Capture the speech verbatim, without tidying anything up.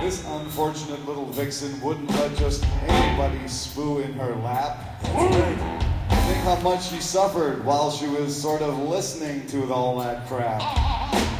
this unfortunate little vixen wouldn't let just anybody spoo in her lap. Think how much she suffered while she was sort of listening to all that crap.